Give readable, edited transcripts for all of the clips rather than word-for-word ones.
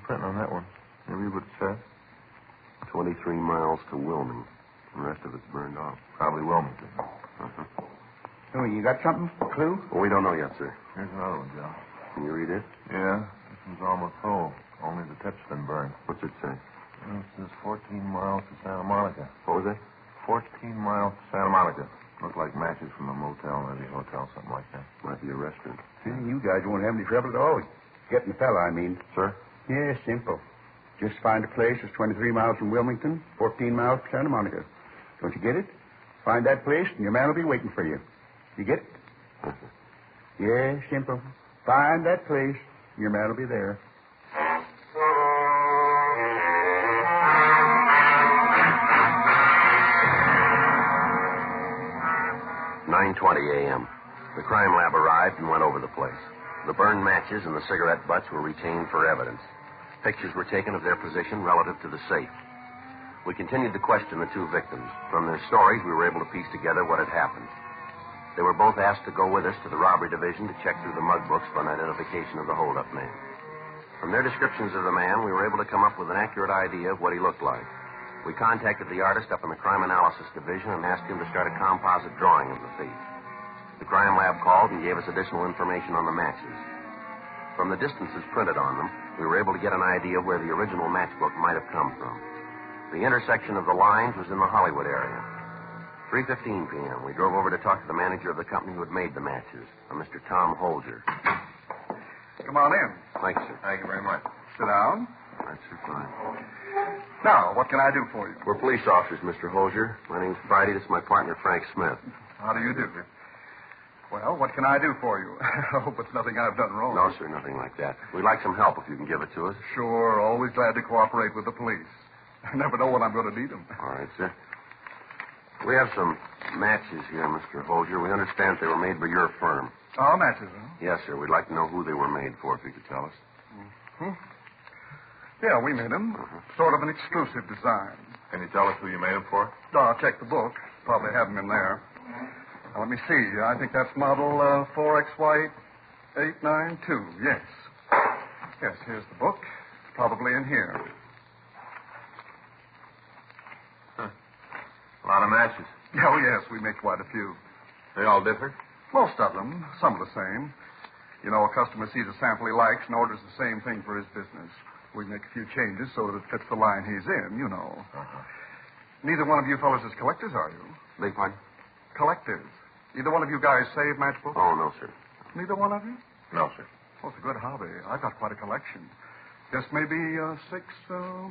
printing on that one. Can you read what it says? 23 miles to Wilming. The rest of it's burned off. Probably Wilmington. Uh-huh. Oh, you got something? A clue? Well, we don't know yet, sir. Here's another one, Joe. Can you read it? Yeah, this one's almost full. Only the tip's been burned. What's it say? Well, it says 14 miles to Santa Monica. What was that? 14 miles to Santa Monica. Look like matches from a motel, maybe a hotel, something like that. Might be a restaurant. See, you guys won't have any trouble at all. Getting the fella, I mean. Sir? Yeah, simple. Just find a place that's 23 miles from Wilmington, 14 miles to Santa Monica. Don't you get it? Find that place, and your man will be waiting for you. You get it? Uh-huh. Yeah, simple. Find that place, and your man will be there. A.m. The crime lab arrived and went over the place. The burned matches and the cigarette butts were retained for evidence. Pictures were taken of their position relative to the safe. We continued to question the two victims. From their stories, we were able to piece together what had happened. They were both asked to go with us to the robbery division to check through the mug books for an identification of the holdup man. From their descriptions of the man, we were able to come up with an accurate idea of what he looked like. We contacted the artist up in the crime analysis division and asked him to start a composite drawing of the thief. The crime lab called and gave us additional information on the matches. From the distances printed on them, we were able to get an idea of where the original matchbook might have come from. The intersection of the lines was in the Hollywood area. 3:15 p.m., we drove over to talk to the manager of the company who had made the matches, a Mr. Tom Holger. Come on in. Thank you, sir. Thank you very much. Sit down. That's sir, fine. Now, what can I do for you? We're police officers, Mr. Holger. My name's Friday. This is my partner, Frank Smith. How do you do? Well, what can I do for you? I hope it's nothing I've done wrong. No, sir, nothing like that. We'd like some help if you can give it to us. Sure, always glad to cooperate with the police. I never know when I'm going to need them. All right, sir. We have some matches here, Mr. Holger. We understand they were made by your firm. Oh, matches, huh? Yes, sir. We'd like to know who they were made for, if you could tell us. Mm-hmm. Yeah, we made them. Sort of an exclusive design. Can you tell us who you made them for? Oh, I'll check the book. Probably have them in there. Now, let me see. I think that's model 4XY892. Yes. Yes, here's the book. It's probably in here. A lot of matches. Oh, yes, we make quite a few. They all differ? Most of them. Some are the same. You know, a customer sees a sample he likes and orders the same thing for his business. We make a few changes so that it fits the line he's in, you know. Uh-huh. Neither one of you fellows is collectors, are you? Beg pardon? Collectors. Either one of you guys save matchbooks? Oh, no, sir. Neither one of you? No, sir. Oh, it's a good hobby. I've got quite a collection. Just maybe 7,000.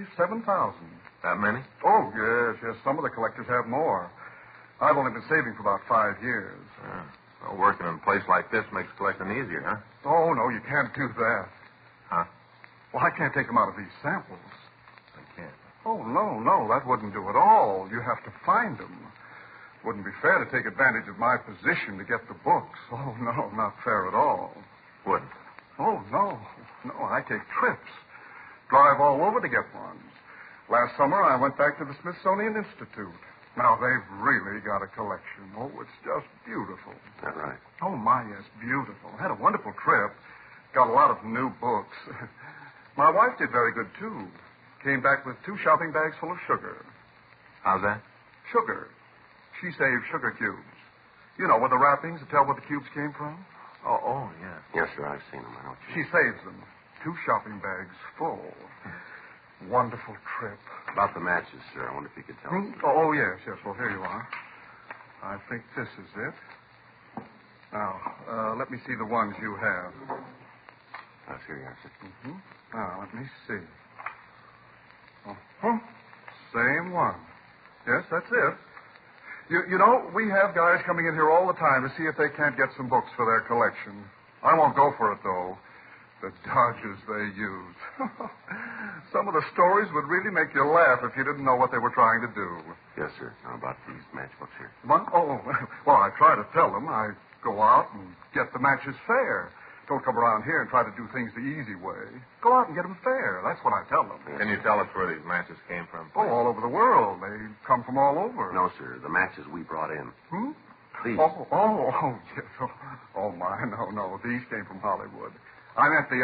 That many? Oh, yes. Some of the collectors have more. I've only been saving for about 5 years. Well, working in a place like this makes collecting easier, huh? Oh, no, you can't do that. Huh? Well, I can't take them out of these samples. I can't. Oh, no, that wouldn't do at all. You have to find them. Wouldn't be fair to take advantage of my position to get the books. Oh, no, not fair at all. Wouldn't? Oh, no, I take trips. Drive all over to get ones. Last summer, I went back to the Smithsonian Institute. Now, they've really got a collection. Oh, it's just beautiful. Is that right? Oh, my, yes, beautiful. Had a wonderful trip. Got a lot of new books. My wife did very good, too. Came back with 2 shopping bags full of sugar. How's that? Sugar. She saved sugar cubes. You know, with the wrappings to tell where the cubes came from? Oh, yeah. Yes, sir, I've seen them. I know what you She saves them. 2 shopping bags full. Wonderful trip. About the matches, sir. I wonder if you could tell us. Oh, yes. Well, here you are. I think this is it. Now, let me see the ones you have. Yes, here you are, sir. Mm-hmm. Now, let me see. Uh-huh. Same one. Yes, that's it. You know, we have guys coming in here all the time to see if they can't get some books for their collection. I won't go for it, though. The dodges they use. Some of the stories would really make you laugh if you didn't know what they were trying to do. Yes, sir. How about these matchbooks here? Oh, well, I try to tell them. I go out and get the matches fair. Don't come around here and try to do things the easy way. Go out and get them fair. That's what I tell them. Can you tell us where these matches came from? Oh, all over the world. They come from all over. No, sir. The matches we brought in. These. Oh, yes. Oh, my, no. These came from Hollywood. I meant the